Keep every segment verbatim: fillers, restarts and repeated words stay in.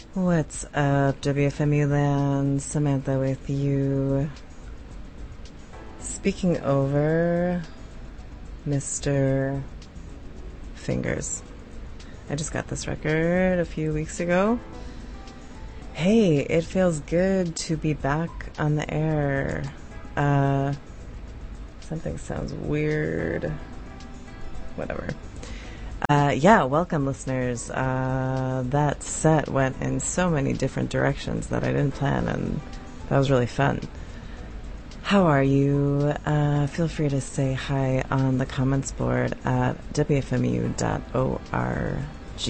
What's up, W F M U land? Samantha with you. Speaking over Mister Fingers. I just got this record a few weeks ago. Hey, it feels good to be back on the air. Uh, something sounds weird. Whatever. Uh, yeah, welcome listeners. Uh, that set went in so many different directions that I didn't plan, and that was really fun. How are you? Uh, feel free to say hi on the comments board at w f m u dot org.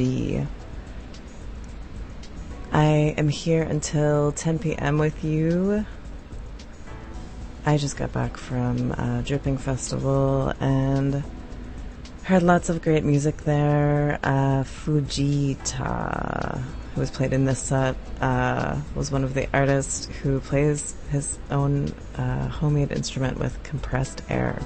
I am here until ten p.m. with you. I just got back from uh, Dripping Festival and heard lots of great music there. Uh, Fujita, who was played in this set, uh, was one of the artists who plays his own uh, homemade instrument with compressed air.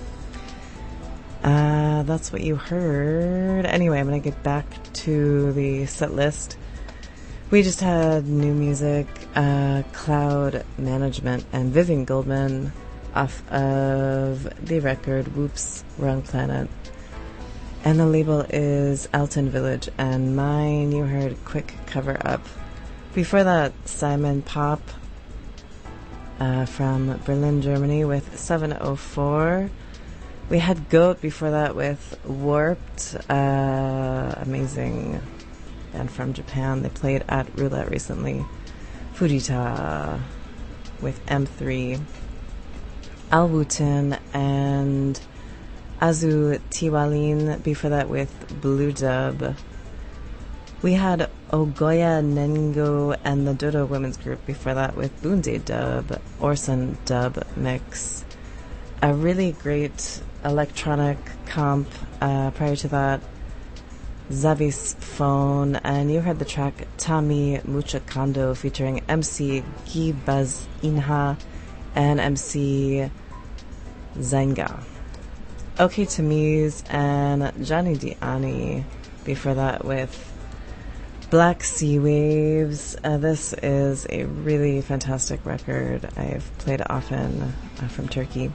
Uh, that's what you heard. Anyway, I'm going to get back to the set list. We just had new music, uh, Cloud Management and Vivian Goldman off of the record Whoops, Wrong Planet. And the label is Alton Village, and mine, you heard Quick Cover Up. Before that, Simon Pop uh, from Berlin, Germany with seven oh four. We had Goat before that with Warped, uh, amazing band from Japan. They played at Roulette recently. Fujita with M three. Al Wooten and Azu Tiwalin, before that with Blue Dub. We had Ogoya Nengo and the Dodo Women's Group before that with Bunde Dub, Orson Dub Mix. A really great electronic comp uh, prior to that, Zavis Phone, and you heard the track Tami Muchakando featuring M C Gibaz Inha and M C Zainga. Okay Tamiz and Johnny Diani before that with Black Sea Waves. Uh, this is a really fantastic record. I've played it often uh, from Turkey.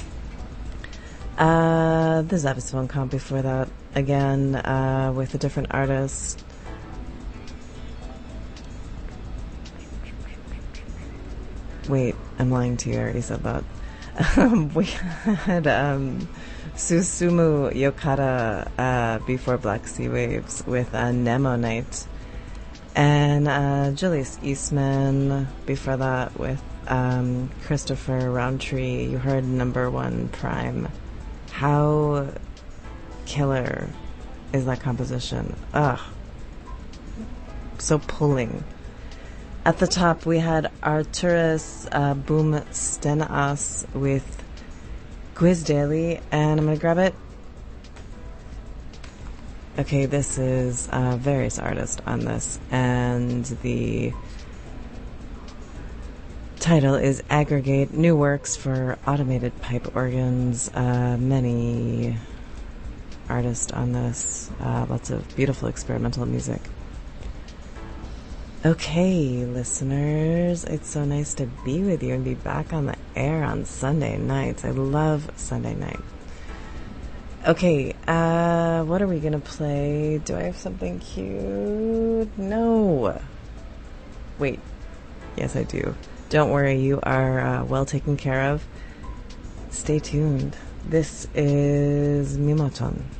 Uh, the Zavisphone comp before that, again, uh, with a different artist. Wait, I'm lying to you, I already said that. Um, we had um, Susumu Yokata uh, before Black Sea Waves with uh, Nemo Night. And uh, Julius Eastman before that with um, Christopher Roundtree. You heard Number One Prime. How killer is that composition? Ugh. So pulling. At the top, we had Arturus uh, Boom Stenas with Quiz Daily, and I'm going to grab it. Okay, this is uh, various artists on this, and the title is Aggregate New Works for Automated Pipe Organs. Uh, many artists on this, uh, lots of beautiful experimental music. Okay, listeners, it's so nice to be with you and be back on the air on Sunday nights. I love Sunday night. Okay, uh, what are we gonna play? Do I have something cute? No. Wait. Yes, I do. Don't worry, you are uh, well taken care of. Stay tuned. This is Mimoton.